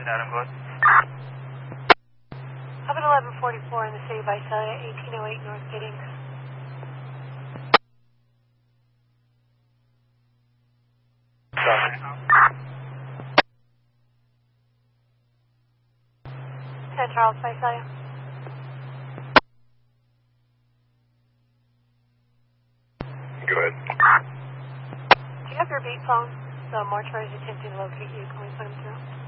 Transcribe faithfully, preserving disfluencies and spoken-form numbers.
Adam, go ahead. Up at eleven forty-four in the city of Visalia, eighteen oh eight North Giddings. Copy. ten Charles, Visalia. Go ahead. Do you have your beat phone? The mortuary is attempting to locate you. Can we put him through?